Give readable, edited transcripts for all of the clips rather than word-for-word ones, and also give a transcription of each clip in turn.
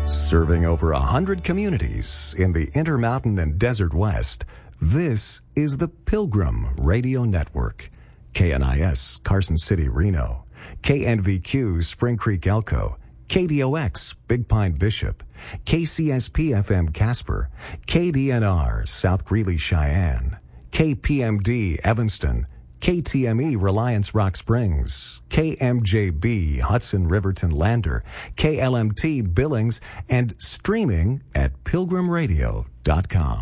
Serving over 100 communities in the Intermountain and Desert West, this is the Pilgrim Radio Network. KNIS, Carson City, Reno. KNVQ, Spring Creek, Elko. KDOX, Big Pine, Bishop. KCSP-FM, Casper. KDNR, South Greeley, Cheyenne. KPMD, Evanston. KTME, Reliance Rock Springs, KMJB, Hudson Riverton Lander, KLMT, Billings, and streaming at pilgrimradio.com.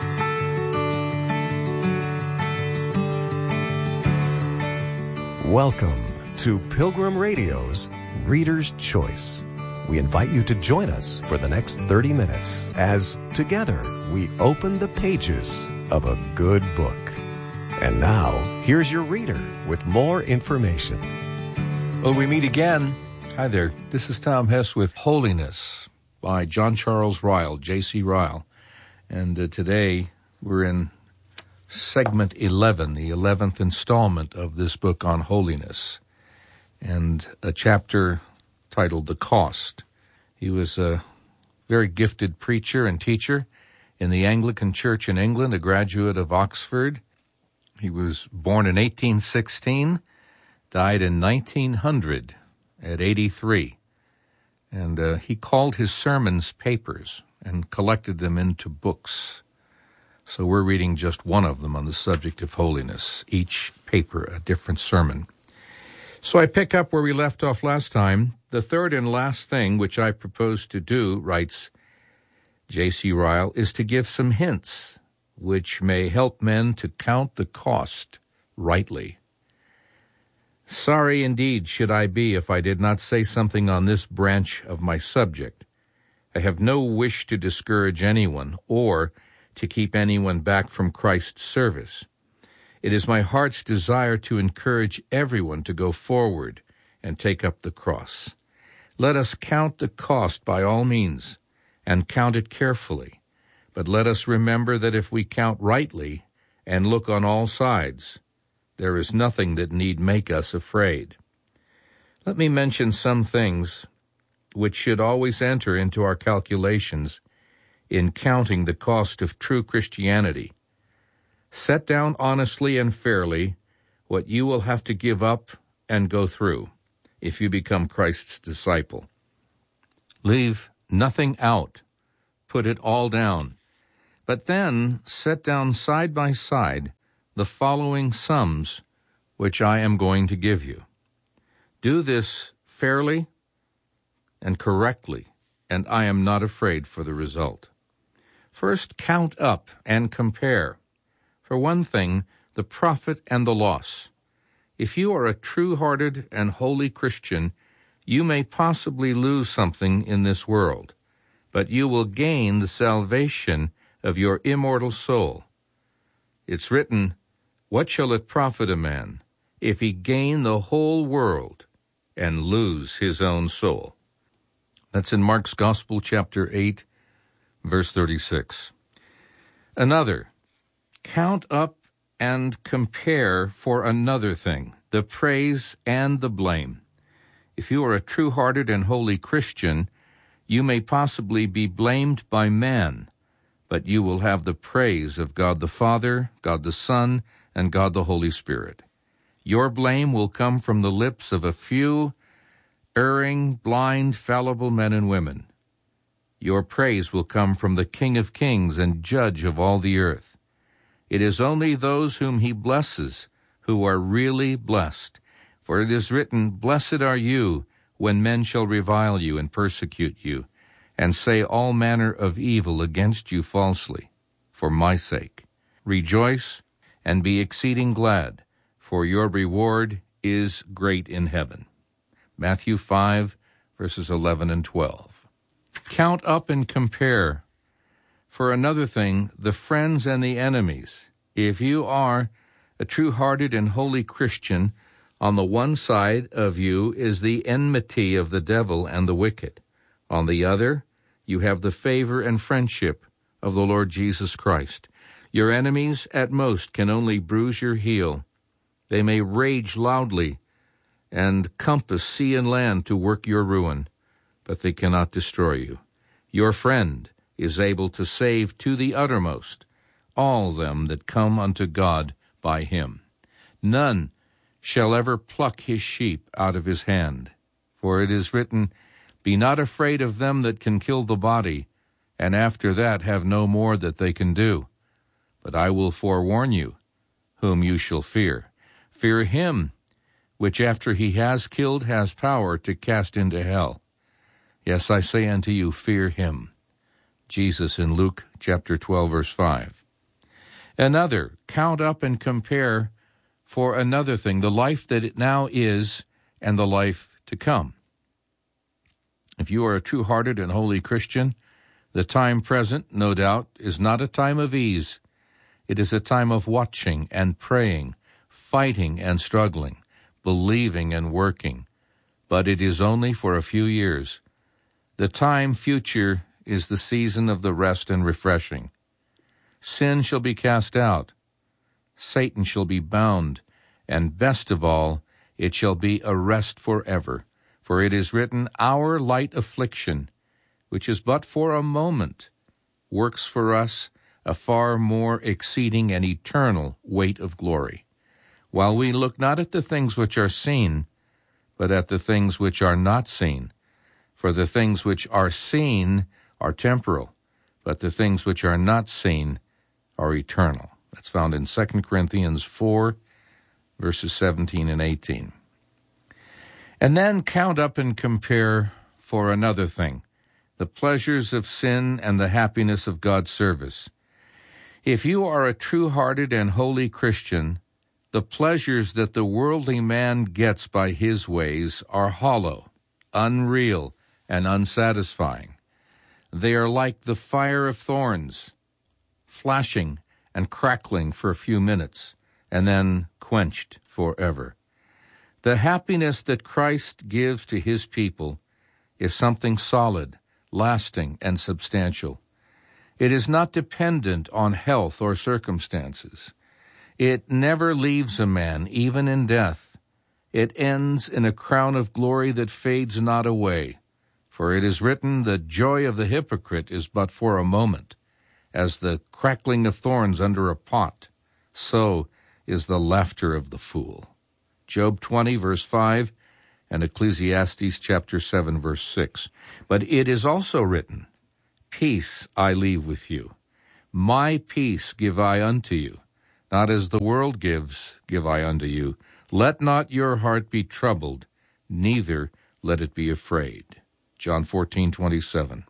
Welcome to Pilgrim Radio's Reader's Choice. We invite you to join us for the next 30 minutes as together we open the pages of a good book. And now, here's your reader with more information. Well, we meet again. Hi there. This is Tom Hess with Holiness by John Charles Ryle, J.C. Ryle. And today we're in segment 11, the 11th installment of this book on holiness, and a chapter titled The Cost. He was a very gifted preacher and teacher in the Anglican Church in England, a graduate of Oxford. He was born in 1816, died in 1900 at 83, and he called his sermons papers and collected them into books. So we're reading just one of them on the subject of holiness, each paper a different sermon. So I pick up where we left off last time. The third and last thing which I propose to do, writes J.C. Ryle, is to give some hints which may help men to count the cost rightly. Sorry indeed should I be if I did not say something on this branch of my subject. I have no wish to discourage anyone or to keep anyone back from Christ's service. It is my heart's desire to encourage everyone to go forward and take up the cross. Let us count the cost by all means, and count it carefully. But let us remember that if we count rightly and look on all sides, there is nothing that need make us afraid. Let me mention some things which should always enter into our calculations in counting the cost of true Christianity. Set down honestly and fairly what you will have to give up and go through if you become Christ's disciple. Leave nothing out. Put it all down. But then set down side by side the following sums which I am going to give you. Do this fairly and correctly, and I am not afraid for the result. First, count up and compare. For one thing, the profit and the loss. If you are a true-hearted and holy Christian, you may possibly lose something in this world, but you will gain the salvation of your immortal soul. It's written, "What shall it profit a man if he gain the whole world and lose his own soul?" That's in Mark's Gospel, chapter 8, verse 36. Another, count up and compare for another thing, the praise and the blame. If you are a true-hearted and holy Christian, you may possibly be blamed by man, but you will have the praise of God the Father, God the Son, and God the Holy Spirit. Your blame will come from the lips of a few erring, blind, fallible men and women. Your praise will come from the King of Kings and Judge of all the earth. It is only those whom he blesses who are really blessed. For it is written, "Blessed are you when men shall revile you and persecute you, and say all manner of evil against you falsely, for my sake. Rejoice and be exceeding glad, for your reward is great in heaven." Matthew 5, verses 11 and 12. Count up and compare. For another thing, the friends and the enemies. If you are a true-hearted and holy Christian, on the one side of you is the enmity of the devil and the wicked. On the other, you have the favor and friendship of the Lord Jesus Christ. Your enemies, at most, can only bruise your heel. They may rage loudly and compass sea and land to work your ruin, but they cannot destroy you. Your friend is able to save to the uttermost all them that come unto God by him. None shall ever pluck his sheep out of his hand. For it is written, Be not afraid of them that can kill the body, and after that have no more that they can do. But I will forewarn you, whom you shall fear. Fear him, which after he has killed has power to cast into hell. Yes, I say unto you, fear him. Jesus in Luke chapter 12, verse 5. Another, count up and compare for another thing, the life that it now is and the life to come. If you are a true-hearted and holy Christian, the time present, no doubt, is not a time of ease. It is a time of watching and praying, fighting and struggling, believing and working. But it is only for a few years. The time future is the season of the rest and refreshing. Sin shall be cast out. Satan shall be bound. And best of all, it shall be a rest forever. For it is written, Our light affliction, which is but for a moment, works for us a far more exceeding and eternal weight of glory. While we look not at the things which are seen, but at the things which are not seen. For the things which are seen are temporal, but the things which are not seen are eternal. That's found in 2 Corinthians 4, verses 17 and 18. And then count up and compare for another thing, the pleasures of sin and the happiness of God's service. If you are a true-hearted and holy Christian, the pleasures that the worldly man gets by his ways are hollow, unreal, and unsatisfying. They are like the fire of thorns, flashing and crackling for a few minutes, and then quenched forever. The happiness that Christ gives to his people is something solid, lasting, and substantial. It is not dependent on health or circumstances. It never leaves a man, even in death. It ends in a crown of glory that fades not away. For it is written, The joy of the hypocrite is but for a moment. As the crackling of thorns under a pot, so is the laughter of the fool. Job 20, verse 5, and Ecclesiastes chapter 7, verse 6. But it is also written, Peace I leave with you. My peace give I unto you. Not as the world gives, give I unto you. Let not your heart be troubled, neither let it be afraid. John 14:27.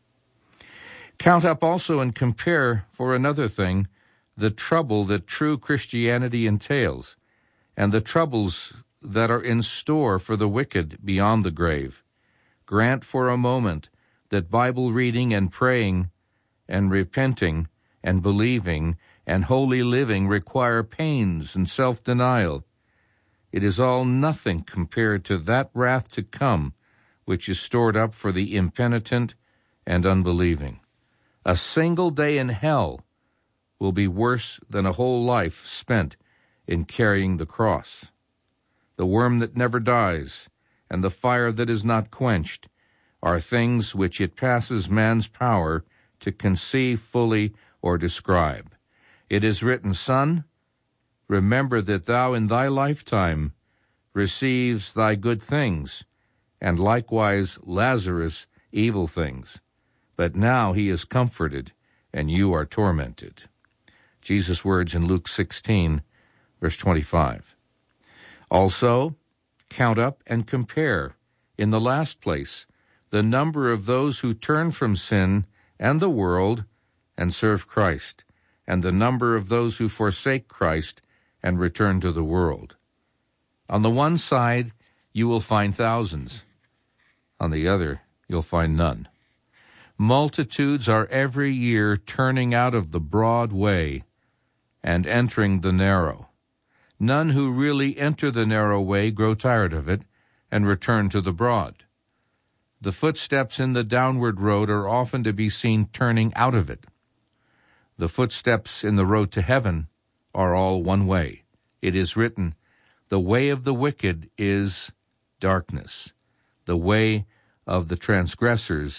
Count up also and compare for another thing the trouble that true Christianity entails, and the troubles that are in store for the wicked beyond the grave. Grant for a moment that Bible reading and praying and repenting and believing and holy living require pains and self-denial. It is all nothing compared to that wrath to come, which is stored up for the impenitent and unbelieving. A single day in hell will be worse than a whole life spent in carrying the cross. The worm that never dies and the fire that is not quenched are things which it passes man's power to conceive fully or describe. It is written, Son, remember that thou in thy lifetime receives thy good things, and likewise Lazarus evil things. But now he is comforted, and you are tormented. Jesus' words in Luke 16, verse 25. Also, count up and compare, in the last place, the number of those who turn from sin and the world and serve Christ, and the number of those who forsake Christ and return to the world. On the one side, you will find thousands. On the other, you'll find none. Multitudes are every year turning out of the broad way and entering the narrow. None who really enter the narrow way grow tired of it and return to the broad. The footsteps in the downward road are often to be seen turning out of it. The footsteps in the road to heaven are all one way. It is written, The way of the wicked is darkness. The way of the transgressors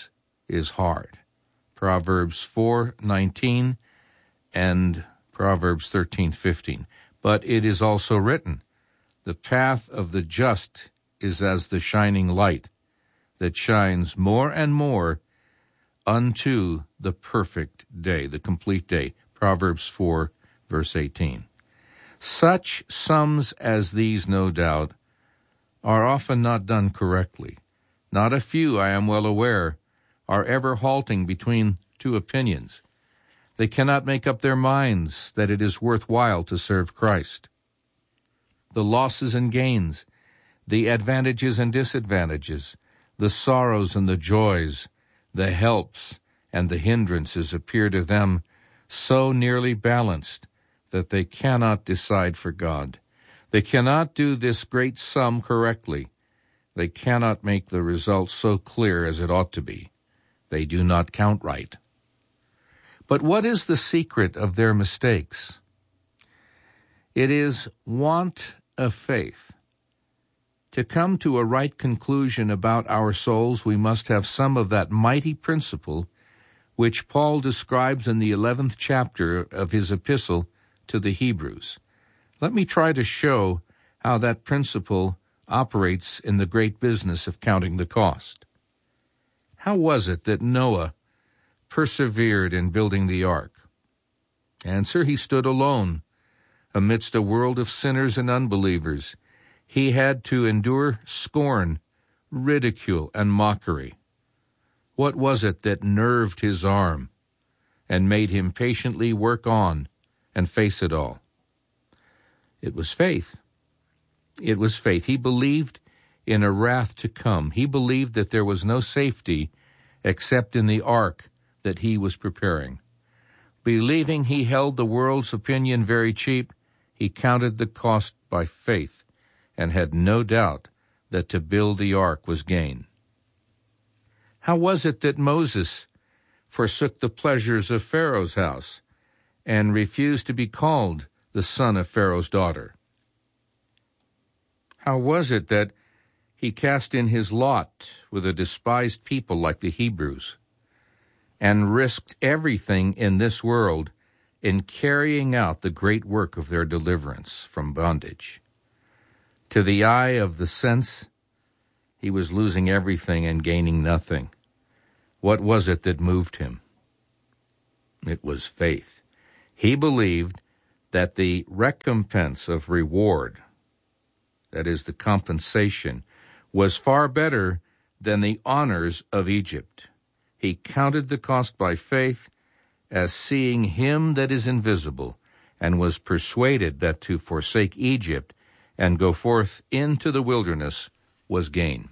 is hard. Proverbs 4:19 and Proverbs 13:15. But it is also written, the path of the just is as the shining light that shines more and more unto the perfect day, the complete day. Proverbs 4, verse 18. Such sums as these, no doubt, are often not done correctly. Not a few, I am well aware, are ever halting between two opinions. They cannot make up their minds that it is worthwhile to serve Christ. The losses and gains, the advantages and disadvantages, the sorrows and the joys, the helps and the hindrances appear to them so nearly balanced that they cannot decide for God. They cannot do this great sum correctly. They cannot make the result so clear as it ought to be. They do not count right. But what is the secret of their mistakes? It is want of faith. To come to a right conclusion about our souls, we must have some of that mighty principle which Paul describes in the 11th chapter of his epistle to the Hebrews. Let me try to show how that principle operates in the great business of counting the cost. How was it that Noah persevered in building the ark? Answer, he stood alone amidst a world of sinners and unbelievers. He had to endure scorn, ridicule, and mockery. What was it that nerved his arm and made him patiently work on and face it all? It was faith. It was faith. He believed in a wrath to come. He believed that there was no safety except in the ark that he was preparing. Believing he held the world's opinion very cheap, he counted the cost by faith and had no doubt that to build the ark was gain. How was it that Moses forsook the pleasures of Pharaoh's house and refused to be called the son of Pharaoh's daughter? How was it that he cast in his lot with a despised people like the Hebrews and risked everything in this world in carrying out the great work of their deliverance from bondage? To the eye of the sense, he was losing everything and gaining nothing. What was it that moved him? It was faith. He believed that the recompense of reward, that is, the compensation, was far better than the honors of Egypt. He counted the cost by faith as seeing him that is invisible, and was persuaded that to forsake Egypt and go forth into the wilderness was gain.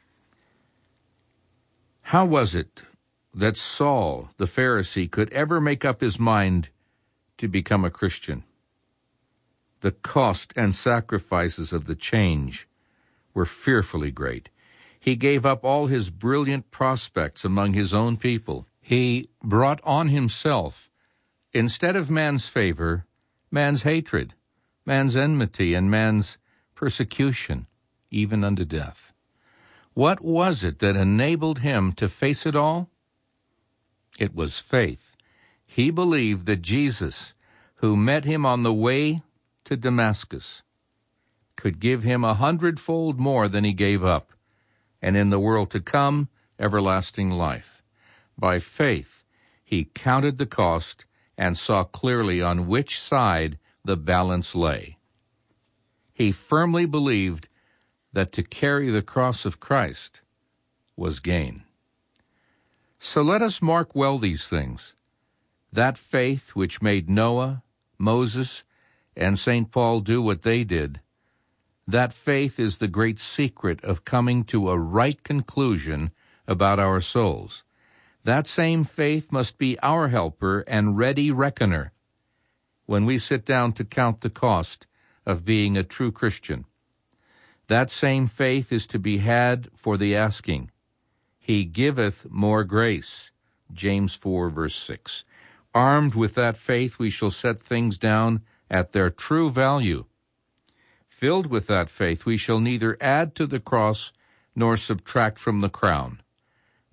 How was it that Saul, the Pharisee, could ever make up his mind to become a Christian? The cost and sacrifices of the change were fearfully great. He gave up all his brilliant prospects among his own people. He brought on himself, instead of man's favor, man's hatred, man's enmity, and man's persecution, even unto death. What was it that enabled him to face it all? It was faith. He believed that Jesus, who met him on the way to Damascus, could give him 100-fold more than he gave up, and in the world to come, everlasting life. By faith, he counted the cost and saw clearly on which side the balance lay. He firmly believed that to carry the cross of Christ was gain. So let us mark well these things. That faith which made Noah, Moses, and St. Paul do what they did, that faith is the great secret of coming to a right conclusion about our souls. That same faith must be our helper and ready reckoner when we sit down to count the cost of being a true Christian. That same faith is to be had for the asking. He giveth more grace. James 4, verse 6. Armed with that faith, we shall set things down at their true value. Filled with that faith, we shall neither add to the cross nor subtract from the crown.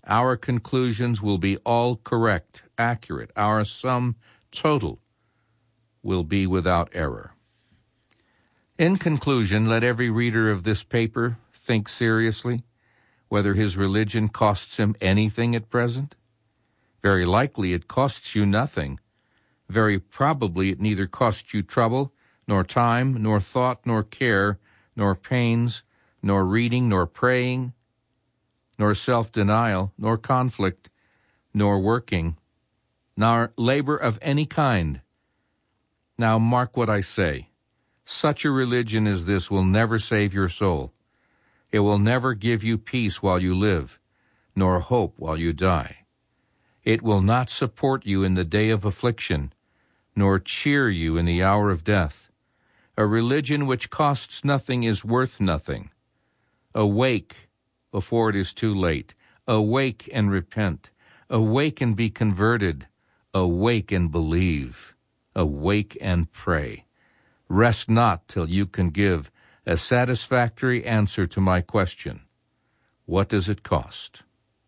Our conclusions will be all correct, accurate. Our sum total will be without error. In conclusion, let every reader of this paper think seriously whether his religion costs him anything at present. Very likely it costs you nothing. Very probably it neither costs you trouble, nor time, nor thought, nor care, nor pains, nor reading, nor praying, nor self-denial, nor conflict, nor working, nor labor of any kind. Now mark what I say. Such a religion as this will never save your soul. It will never give you peace while you live, nor hope while you die. It will not support you in the day of affliction, nor cheer you in the hour of death. A religion which costs nothing is worth nothing. Awake before it is too late. Awake and repent. Awake and be converted. Awake and believe. Awake and pray. Rest not till you can give a satisfactory answer to my question. What does it cost?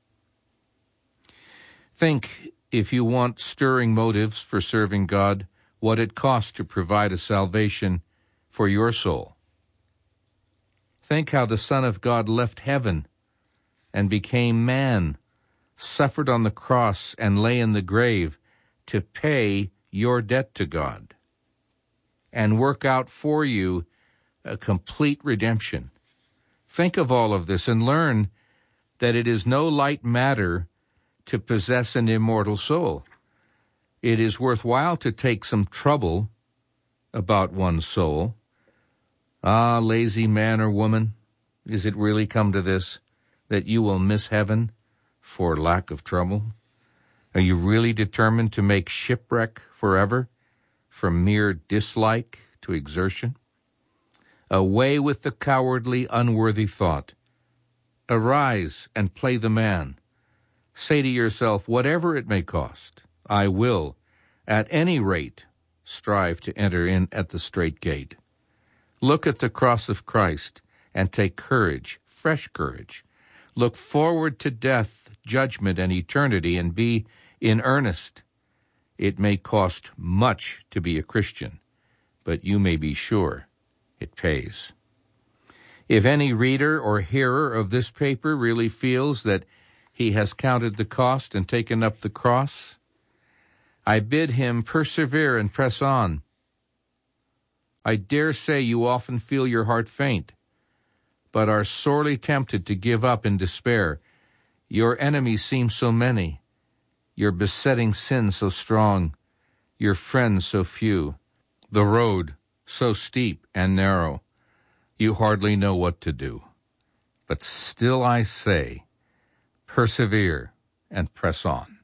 Think, if you want stirring motives for serving God, what it costs to provide a salvation for your soul. Think how the Son of God left heaven and became man, suffered on the cross and lay in the grave to pay your debt to God and work out for you a complete redemption. Think of all of this and learn that it is no light matter to possess an immortal soul. It is worthwhile to take some trouble about one's soul. Ah, lazy man or woman, is it really come to this, that you will miss heaven for lack of trouble? Are you really determined to make shipwreck forever from mere dislike to exertion? Away with the cowardly, unworthy thought. Arise and play the man. Say to yourself, whatever it may cost, I will, at any rate, strive to enter in at the strait gate. Look at the cross of Christ and take courage, fresh courage. Look forward to death, judgment, and eternity, and be in earnest. It may cost much to be a Christian, but you may be sure it pays. If any reader or hearer of this paper really feels that he has counted the cost and taken up the cross, I bid him persevere and press on. I dare say you often feel your heart faint, but are sorely tempted to give up in despair. Your enemies seem so many, your besetting sin so strong, your friends so few, the road so steep and narrow, you hardly know what to do. But still I say, persevere and press on.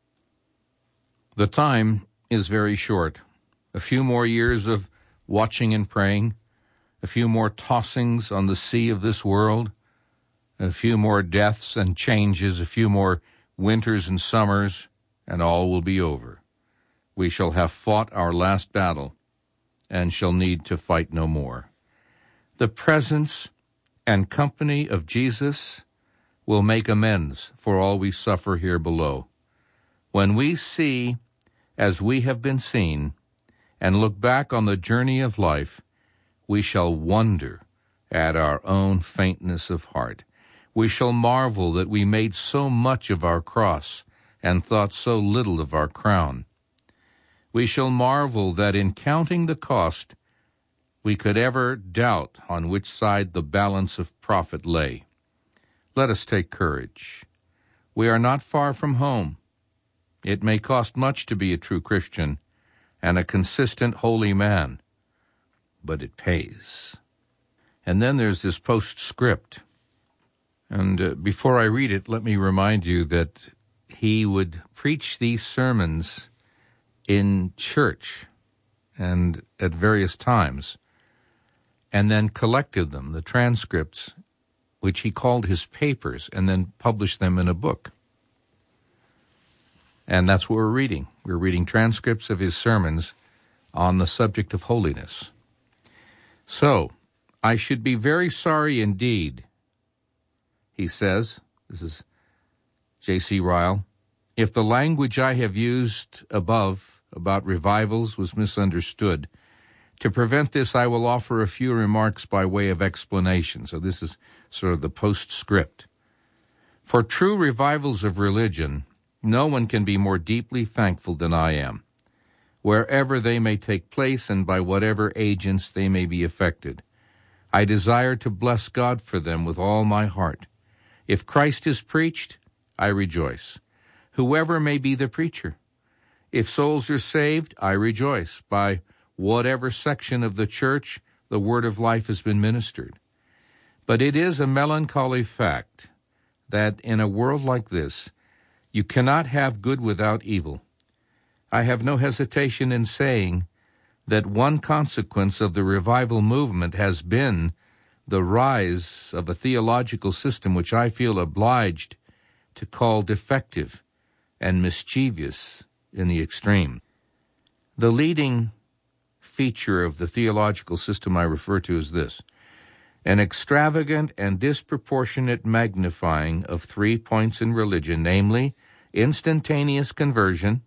The time is very short. A few more years of watching and praying, a few more tossings on the sea of this world, a few more deaths and changes, a few more winters and summers, and all will be over. We shall have fought our last battle and shall need to fight no more. The presence and company of Jesus will make amends for all we suffer here below. When we see as we have been seen and look back on the journey of life, we shall wonder at our own faintness of heart. We shall marvel that we made so much of our cross and thought so little of our crown. We shall marvel that in counting the cost, we could ever doubt on which side the balance of profit lay. Let us take courage. We are not far from home. It may cost much to be a true Christian and a consistent holy man, but it pays. And then there's this postscript. And before I read it, let me remind you that he would preach these sermons in church and at various times, and then collected them, the transcripts, which he called his papers, and then published them in a book. And that's what we're reading. We're reading transcripts of his sermons on the subject of holiness. So, I should be very sorry indeed, he says, this is J.C. Ryle, if the language I have used above about revivals was misunderstood, to prevent this, I will offer a few remarks by way of explanation. So this is sort of the postscript. For true revivals of religion, no one can be more deeply thankful than I am, wherever they may take place and by whatever agents they may be effected. I desire to bless God for them with all my heart. If Christ is preached, I rejoice, whoever may be the preacher. If souls are saved, I rejoice. By whatever section of the church the word of life has been ministered. But it is a melancholy fact that in a world like this, you cannot have good without evil. I have no hesitation in saying that one consequence of the revival movement has been the rise of a theological system which I feel obliged to call defective and mischievous in the extreme. The leading feature of the theological system I refer to is this: an extravagant and disproportionate magnifying of 3 points in religion, namely, instantaneous conversion,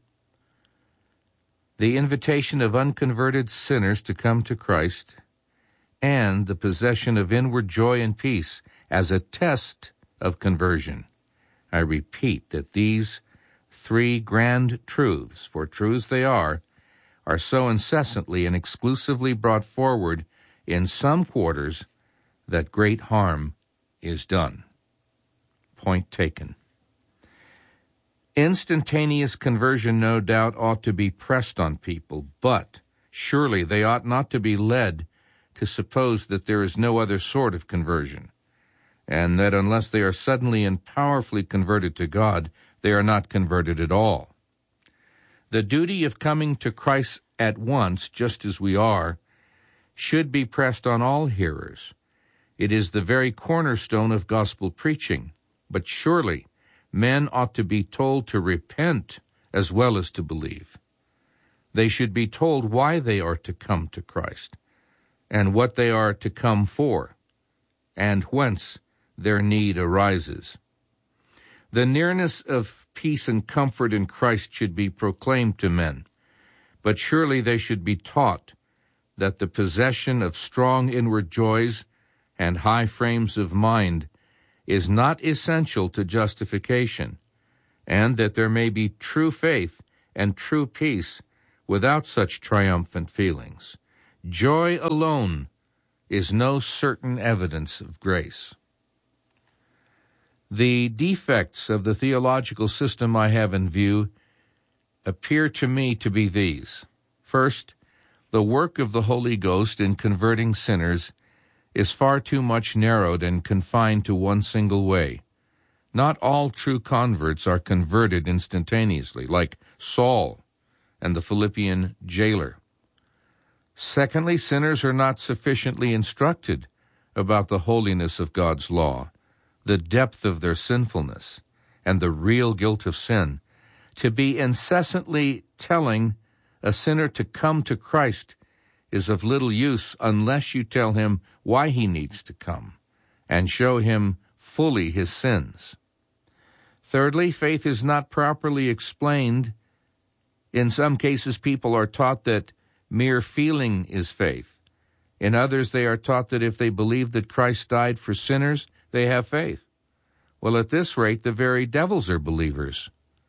the invitation of unconverted sinners to come to Christ, and the possession of inward joy and peace as a test of conversion. I repeat that these 3 grand truths, for truths they are so incessantly and exclusively brought forward in some quarters that great harm is done. Point taken. Instantaneous conversion, no doubt, ought to be pressed on people, but surely they ought not to be led to suppose that there is no other sort of conversion, and that unless they are suddenly and powerfully converted to God, they are not converted at all. The duty of coming to Christ at once, just as we are, should be pressed on all hearers. It is the very cornerstone of gospel preaching, but surely men ought to be told to repent as well as to believe. They should be told why they are to come to Christ, and what they are to come for, and whence their need arises. The nearness of peace and comfort in Christ should be proclaimed to men, but surely they should be taught that the possession of strong inward joys and high frames of mind is not essential to justification, and that there may be true faith and true peace without such triumphant feelings. Joy alone is no certain evidence of grace. The defects of the theological system I have in view appear to me to be these. First, the work of the Holy Ghost in converting sinners is far too much narrowed and confined to one single way. Not all true converts are converted instantaneously, like Saul and the Philippian jailer. Secondly, sinners are not sufficiently instructed about the holiness of God's law, the depth of their sinfulness, and the real guilt of sin. To be incessantly telling a sinner to come to Christ is of little use unless you tell him why he needs to come and show him fully his sins. Thirdly, faith is not properly explained. In some cases, people are taught that mere feeling is faith. In others, they are taught that if they believe that Christ died for sinners, they have faith. Well, at this rate, the very devils are believers.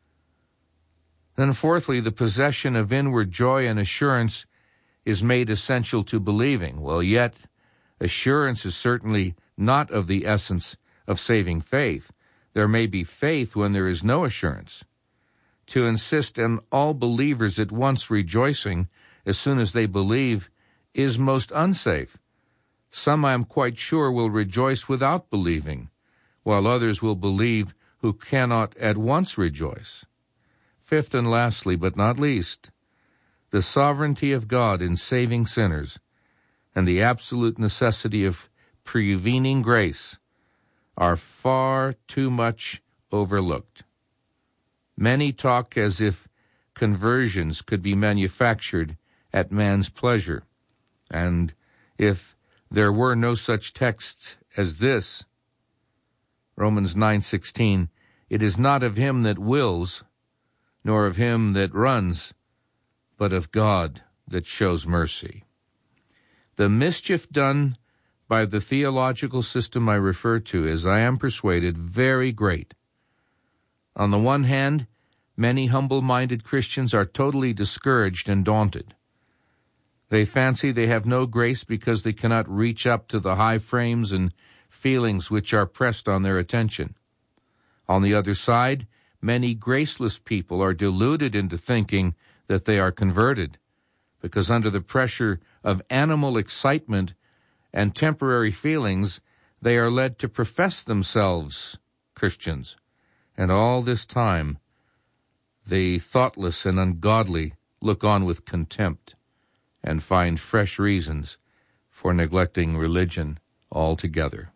Then fourthly, the possession of inward joy and assurance is made essential to believing. Well, yet assurance is certainly not of the essence of saving faith. There may be faith when there is no assurance. To insist on all believers at once rejoicing as soon as they believe is most unsafe. Some, I am quite sure, will rejoice without believing, while others will believe who cannot at once rejoice. Fifth and lastly, but not least, the sovereignty of God in saving sinners and the absolute necessity of prevening grace are far too much overlooked. Many talk as if conversions could be manufactured at man's pleasure, and if there were no such texts as this, Romans 9:16, It is not of him that wills, nor of him that runs, but of God that shows mercy. The mischief done by the theological system I refer to is, I am persuaded, very great. On the one hand, many humble-minded Christians are totally discouraged and daunted. They fancy they have no grace because they cannot reach up to the high frames and feelings which are pressed on their attention. On the other side, many graceless people are deluded into thinking that they are converted, because under the pressure of animal excitement and temporary feelings, they are led to profess themselves Christians. And all this time, the thoughtless and ungodly look on with contempt and find fresh reasons for neglecting religion altogether.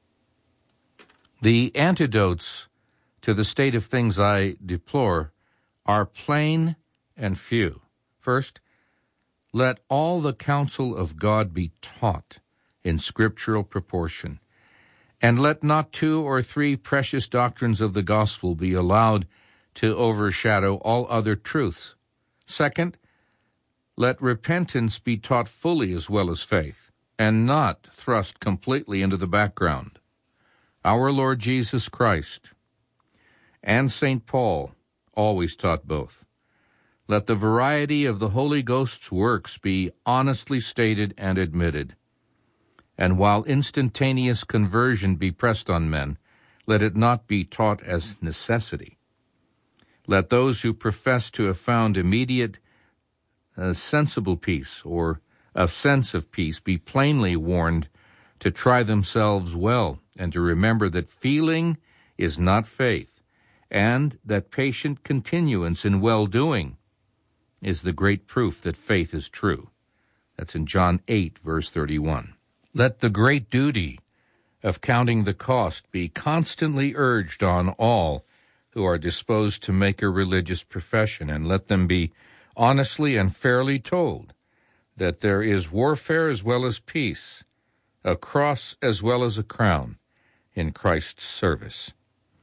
The antidotes to the state of things I deplore are plain and few. First, let all the counsel of God be taught in scriptural proportion, and let not 2 or 3 precious doctrines of the gospel be allowed to overshadow all other truths. Second, let repentance be taught fully as well as faith, and not thrust completely into the background. Our Lord Jesus Christ and St. Paul always taught both. Let the variety of the Holy Ghost's works be honestly stated and admitted. And while instantaneous conversion be pressed on men, let it not be taught as necessity. Let those who profess to have found immediate sensible peace or a sense of peace be plainly warned to try themselves well and to remember that feeling is not faith, and that patient continuance in well-doing is the great proof that faith is true. That's in John 8, verse 31. Let the great duty of counting the cost be constantly urged on all who are disposed to make a religious profession, and let them be honestly and fairly told that there is warfare as well as peace, a cross as well as a crown in Christ's service.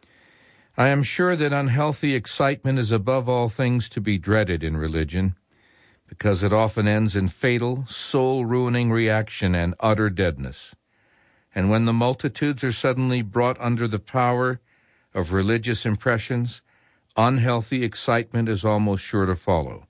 I am sure that unhealthy excitement is above all things to be dreaded in religion, because it often ends in fatal, soul-ruining reaction and utter deadness. And when the multitudes are suddenly brought under the power of religious impressions, unhealthy excitement is almost sure to follow.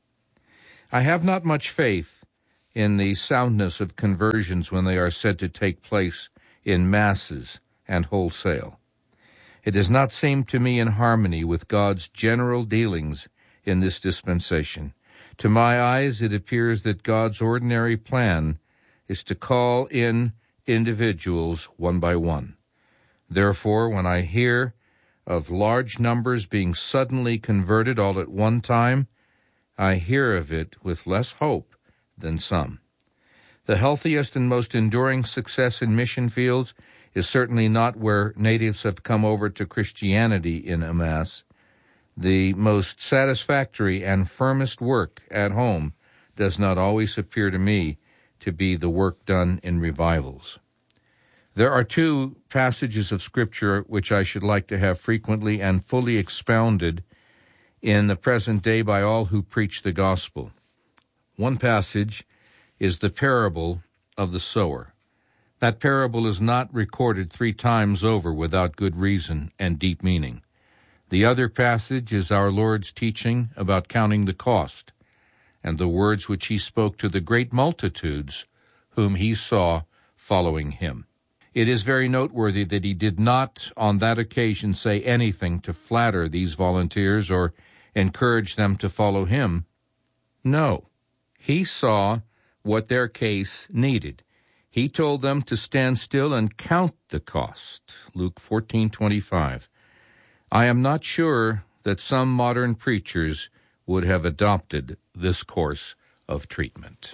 I have not much faith in the soundness of conversions when they are said to take place in masses and wholesale. It does not seem to me in harmony with God's general dealings in this dispensation. To my eyes, it appears that God's ordinary plan is to call in individuals one by one. Therefore, when I hear of large numbers being suddenly converted all at one time, I hear of it with less hope than some. The healthiest and most enduring success in mission fields is certainly not where natives have come over to Christianity in a mass. The most satisfactory and firmest work at home does not always appear to me to be the work done in revivals. There are 2 passages of Scripture which I should like to have frequently and fully expounded in the present day by all who preach the gospel. One passage is the parable of the sower. That parable is not recorded 3 times over without good reason and deep meaning. The other passage is our Lord's teaching about counting the cost and the words which he spoke to the great multitudes whom he saw following him. It is very noteworthy that he did not on that occasion say anything to flatter these volunteers or encourage them to follow him. No, he saw what their case needed. He told them to stand still and count the cost. Luke 14:25. I am not sure that some modern preachers would have adopted this course of treatment.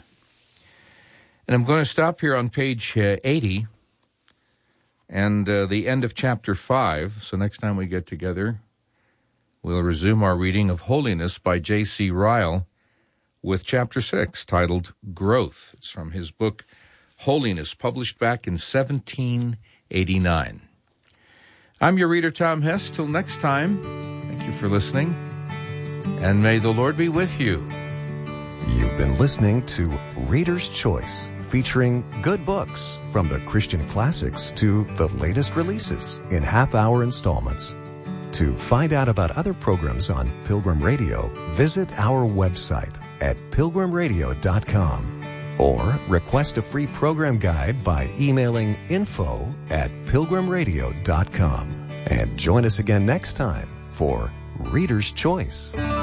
And I'm going to stop here on page 80 and the end of chapter 5. So next time we get together, we'll resume our reading of Holiness by J.C. Ryle with chapter 6, titled Growth. It's from his book Holiness, published back in 1789. I'm your reader, Tom Hess. Till next time, thank you for listening, and may the Lord be with you. You've been listening to Reader's Choice, featuring good books from the Christian classics to the latest releases in half-hour installments. To find out about other programs on Pilgrim Radio, visit our website at pilgrimradio.com or request a free program guide by emailing info@pilgrimradio.com. And join us again next time for Reader's Choice.